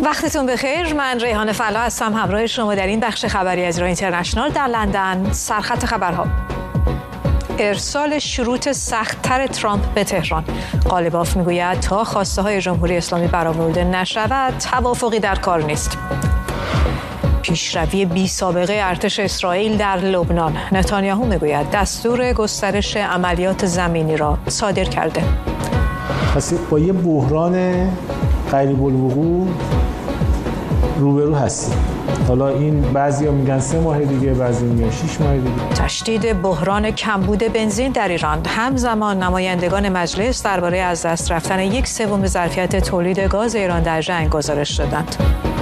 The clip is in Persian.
وقتتون بخیر. من ریحان فلا هستم همراه شما در این بخش خبری از ایران اینترنشنال در لندن. سرخط خبرها: ارسال شروط سخت‌تر ترامپ به تهران. قالباف میگوید تا خواسته های جمهوری اسلامی برآورده نشود توافقی در کار نیست. پیشروی بی سابقه ارتش اسرائیل در لبنان. نتانیاهو میگوید دستور گسترش عملیات زمینی را صادر کرده. پس با یه بحران قریب الوقوع روبرو هستیم. حالا این بعضیا میگن 3 ماه دیگه، بعضی میگن 6 ماه دیگه. تشدید بحران کمبود بنزین در ایران. همزمان نمایندگان مجلس درباره از دست رفتن 1/3 ظرفیت تولید گاز ایران در جنگ گزارش دادند.